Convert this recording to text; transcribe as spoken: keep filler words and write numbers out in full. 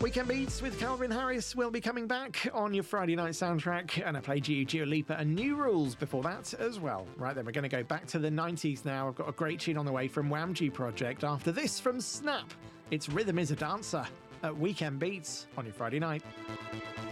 Weekend Beats with Calvin Harris will be coming back on your Friday night soundtrack, and I played you Dua Lipa and New Rules before that as well. Right then, we're going to go back to the nineties now. I've got a great tune on the way from Whamji Project. After this, from Snap, it's Rhythm is a Dancer at Weekend Beats on your Friday night.